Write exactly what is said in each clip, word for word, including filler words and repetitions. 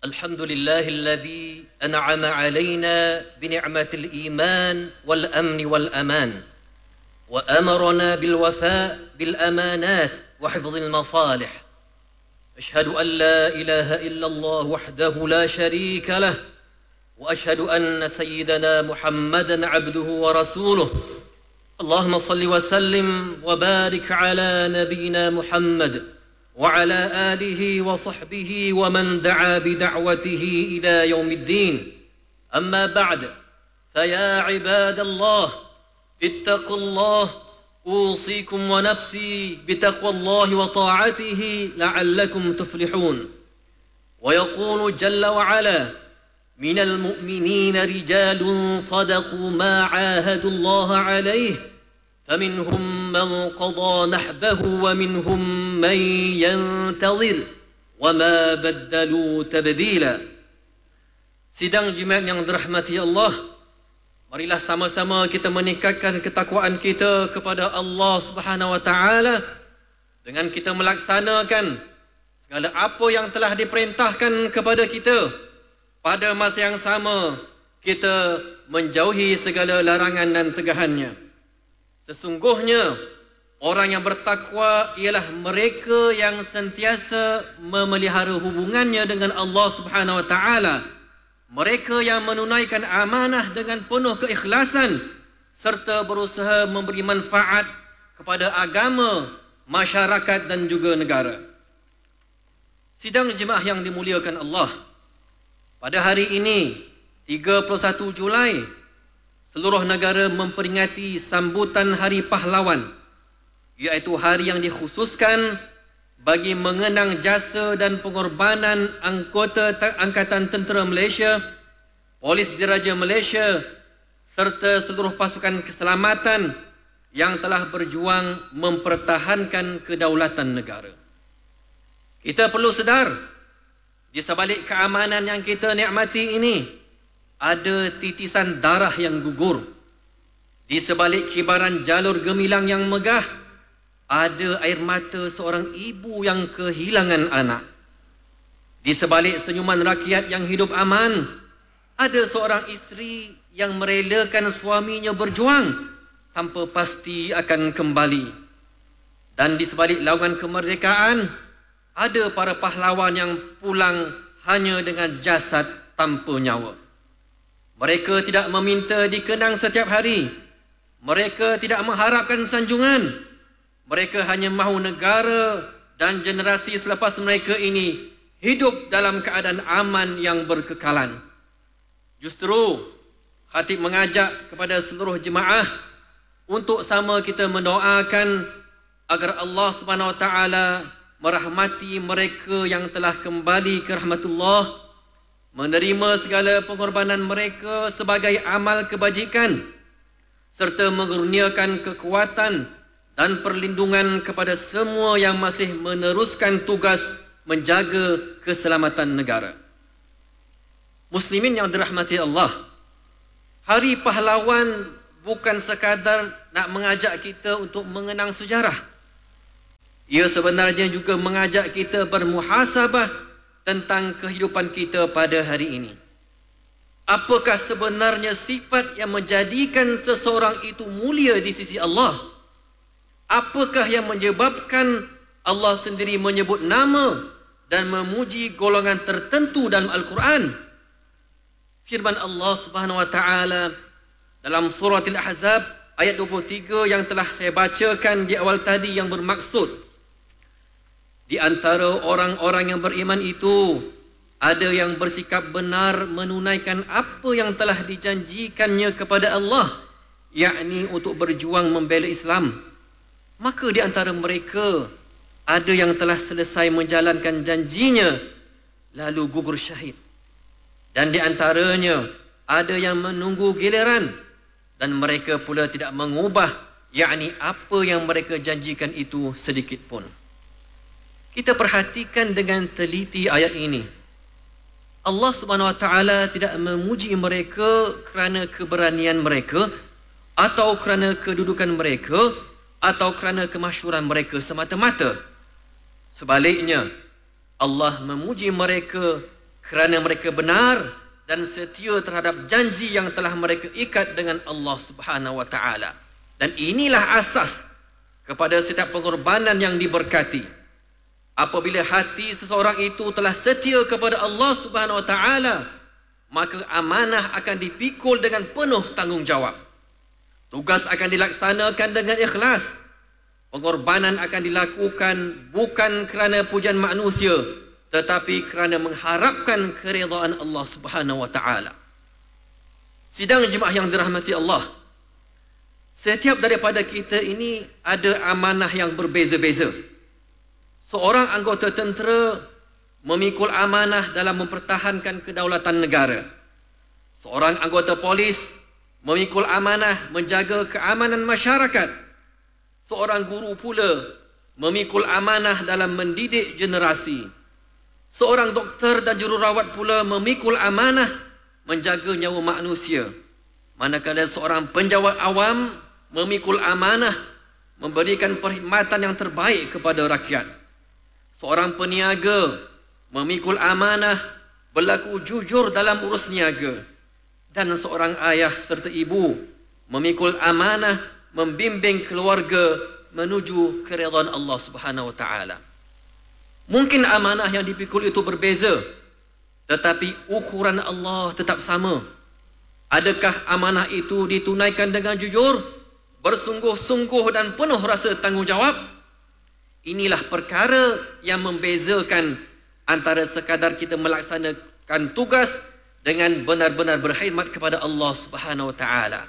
الحمد لله الذي أنعم علينا بنعمة الإيمان والأمن والأمان، وأمرنا بالوفاء بالأمانات وحفظ المصالح. أشهد أن لا إله إلا الله وحده لا شريك له، وأشهد أن سيدنا محمدا عبده ورسوله. اللهم صل وسلم وبارك على نبينا محمد وعلى آله وصحبه ومن دعا بدعوته إلى يوم الدين. أما بعد، فيا عباد الله اتقوا الله، أوصيكم ونفسي بتقوى الله وطاعته لعلكم تفلحون. ويقول جل وعلا: من المؤمنين رجال صدقوا ما عاهدوا الله عليه، فمنهم من قضى نحبه ومنهم من ينتظر وما بدلوا تبديلا. Sidang jemaat yang dirahmati Allah, marilah sama-sama kita meningkatkan ketakwaan kita kepada Allah Subhanahu wa taala dengan kita melaksanakan segala apa yang telah diperintahkan kepada kita. Pada masa yang sama, kita menjauhi segala larangan dan tegahannya. Sesungguhnya orang yang bertakwa ialah mereka yang sentiasa memelihara hubungannya dengan Allah Subhanahu wa taala. Mereka yang menunaikan amanah dengan penuh keikhlasan serta berusaha memberi manfaat kepada agama, masyarakat dan juga negara. Sidang jemaah yang dimuliakan Allah, pada hari ini tiga puluh satu Julai, seluruh negara memperingati sambutan Hari Pahlawan, iaitu hari yang dikhususkan bagi mengenang jasa dan pengorbanan anggota Angkatan Tentera Malaysia, Polis Diraja Malaysia serta seluruh pasukan keselamatan yang telah berjuang mempertahankan kedaulatan negara. Kita perlu sedar, di sebalik keamanan yang kita nikmati ini, ada titisan darah yang gugur. Di sebalik kibaran jalur gemilang yang megah, ada air mata seorang ibu yang kehilangan anak. Di sebalik senyuman rakyat yang hidup aman, ada seorang isteri yang merelakan suaminya berjuang tanpa pasti akan kembali. Dan di sebalik laungan kemerdekaan, ada para pahlawan yang pulang hanya dengan jasad tanpa nyawa. Mereka tidak meminta dikenang setiap hari. Mereka tidak mengharapkan sanjungan. Mereka hanya mahu negara dan generasi selepas mereka ini hidup dalam keadaan aman yang berkekalan. Justru, khatib mengajak kepada seluruh jemaah untuk sama kita mendoakan agar Allah Subhanahu wa taala merahmati mereka yang telah kembali ke rahmatullah, menerima segala pengorbanan mereka sebagai amal kebajikan, serta mengurniakan kekuatan dan perlindungan kepada semua yang masih meneruskan tugas menjaga keselamatan negara. Muslimin yang dirahmati Allah, Hari Pahlawan bukan sekadar nak mengajak kita untuk mengenang sejarah. Ia sebenarnya juga mengajak kita bermuhasabah tentang kehidupan kita pada hari ini. Apakah sebenarnya sifat yang menjadikan seseorang itu mulia di sisi Allah? Apakah yang menyebabkan Allah sendiri menyebut nama dan memuji golongan tertentu dalam Al-Quran? Firman Allah Subhanahu wa taala dalam surah Al-Ahzab ayat dua puluh tiga yang telah saya bacakan di awal tadi, yang bermaksud, di antara orang-orang yang beriman itu ada yang bersikap benar menunaikan apa yang telah dijanjikannya kepada Allah, yakni untuk berjuang membela Islam. Maka di antara mereka ada yang telah selesai menjalankan janjinya lalu gugur syahid. Dan di antaranya ada yang menunggu giliran, dan mereka pula tidak mengubah, yakni apa yang mereka janjikan itu sedikit pun. Kita perhatikan dengan teliti ayat ini. Allah Subhanahu wa taala tidak memuji mereka kerana keberanian mereka atau kerana kedudukan mereka atau kerana kemasyhuran mereka semata-mata. Sebaliknya, Allah memuji mereka kerana mereka benar dan setia terhadap janji yang telah mereka ikat dengan Allah Subhanahu wa taala. Dan inilah asas kepada setiap pengorbanan yang diberkati. Apabila hati seseorang itu telah setia kepada Allah Subhanahu wa taala, maka amanah akan dipikul dengan penuh tanggungjawab. Tugas akan dilaksanakan dengan ikhlas. Pengorbanan akan dilakukan bukan kerana pujian manusia, tetapi kerana mengharapkan keridhaan Allah Subhanahu wa taala. Sidang jemaah yang dirahmati Allah, setiap daripada kita ini ada amanah yang berbeza-beza. Seorang anggota tentera memikul amanah dalam mempertahankan kedaulatan negara. Seorang anggota polis memikul amanah menjaga keamanan masyarakat. Seorang guru pula memikul amanah dalam mendidik generasi. Seorang doktor dan jururawat pula memikul amanah menjaga nyawa manusia. Manakala seorang penjawat awam memikul amanah memberikan perkhidmatan yang terbaik kepada rakyat. Seorang peniaga memikul amanah berlaku jujur dalam urus niaga. Dan seorang ayah serta ibu memikul amanah membimbing keluarga menuju keridhaan Allah Subhanahu wa taala. Mungkin amanah yang dipikul itu berbeza, tetapi ukuran Allah tetap sama. Adakah amanah itu ditunaikan dengan jujur, bersungguh-sungguh dan penuh rasa tanggungjawab? Inilah perkara yang membezakan antara sekadar kita melaksanakan tugas dengan benar-benar berkhidmat kepada Allah Subhanahu wa taala.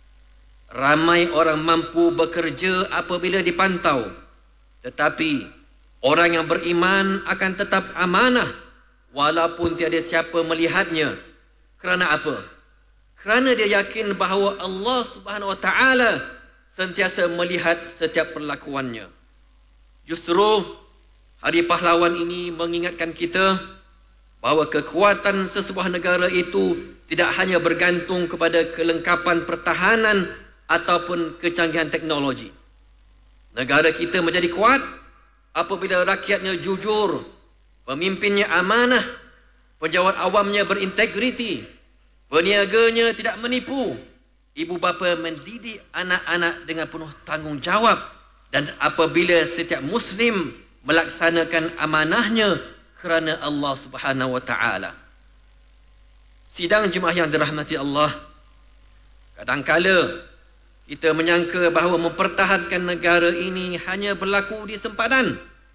Ramai orang mampu bekerja apabila dipantau, tetapi orang yang beriman akan tetap amanah walaupun tiada siapa melihatnya. Kerana apa? Kerana dia yakin bahawa Allah Subhanahu wa taala sentiasa melihat setiap perlakuannya. Justru Hari Pahlawan ini mengingatkan kita bahawa kekuatan sesebuah negara itu tidak hanya bergantung kepada kelengkapan pertahanan ataupun kecanggihan teknologi. Negara kita menjadi kuat apabila rakyatnya jujur, pemimpinnya amanah, pejabat awamnya berintegriti, peniaganya tidak menipu, ibu bapa mendidik anak-anak dengan penuh tanggungjawab, dan apabila setiap Muslim melaksanakan amanahnya kerana Allah Subhanahu wa taala. Sidang jemaah yang dirahmati Allah, kadangkala kita menyangka bahawa mempertahankan negara ini hanya berlaku di sempadan.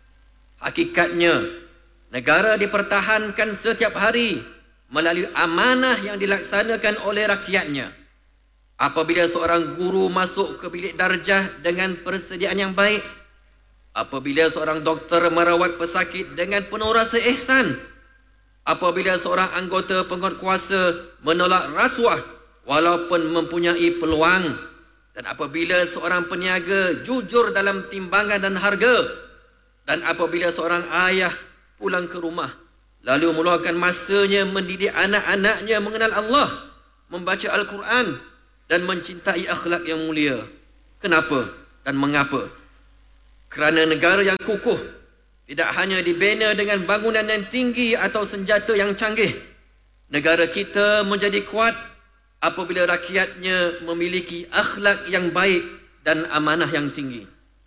Hakikatnya, negara dipertahankan setiap hari melalui amanah yang dilaksanakan oleh rakyatnya. Apabila seorang guru masuk ke bilik darjah dengan persediaan yang baik, apabila seorang doktor merawat pesakit dengan penuh rasa ihsan, apabila seorang anggota penguatkuasa menolak rasuah walaupun mempunyai peluang, dan apabila seorang peniaga jujur dalam timbangan dan harga, dan apabila seorang ayah pulang ke rumah lalu meluangkan masanya mendidik anak-anaknya mengenal Allah, membaca Al-Quran dan mencintai akhlak yang mulia. Kenapa dan mengapa? Kerana negara yang kukuh tidak hanya dibina dengan bangunan yang tinggi atau senjata yang canggih. Negara kita menjadi kuat apabila rakyatnya memiliki akhlak yang baik dan amanah yang tinggi.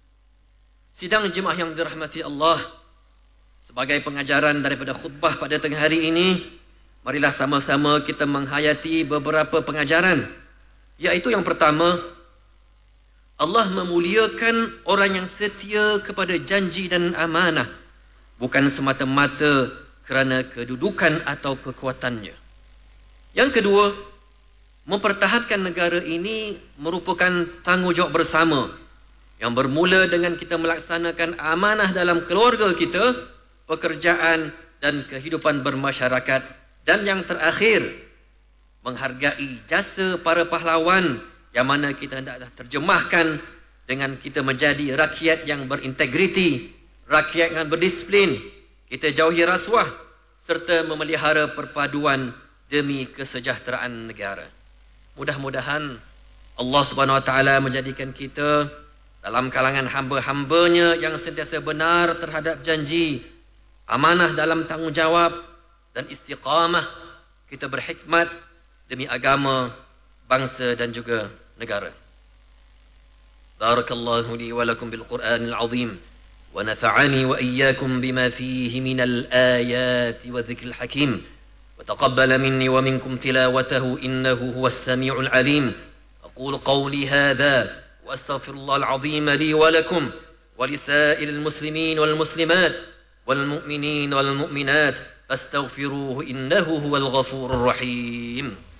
Sidang jemaah yang dirahmati Allah, sebagai pengajaran daripada khutbah pada tengah hari ini, marilah sama-sama kita menghayati beberapa pengajaran. Iaitu yang pertama, Allah memuliakan orang yang setia kepada janji dan amanah, bukan semata-mata kerana kedudukan atau kekuatannya. Yang kedua, mempertahankan negara ini merupakan tanggungjawab bersama yang bermula dengan kita melaksanakan amanah dalam keluarga kita, pekerjaan dan kehidupan bermasyarakat, dan yang terakhir, menghargai jasa para pahlawan yang mana kita hendak terjemahkan dengan kita menjadi rakyat yang berintegriti, rakyat yang berdisiplin, kita jauhi rasuah serta memelihara perpaduan demi kesejahteraan negara. Mudah-mudahan Allah Subhanahu wa taala menjadikan kita dalam kalangan hamba-hambanya yang sentiasa benar terhadap janji, amanah dalam tanggungjawab, dan istiqamah kita berkhidmat demi agama, bangsa dan juga negara. Barakallahu li wa lakum bil Qur'anil azim wa nafa'ani wa iyyakum bima fihi minal ayati wa dhikril hakim wa taqabbala minni wa minkum tilawatahu innahu huwas samiul alim. aqulu qawli hadha wa astaghfirullahal azim li wa lakum wa lisa'iril muslimin wal muslimat wal mu'minin wal mu'minat fastaghfiruhu innahu huwal ghafurur rahim.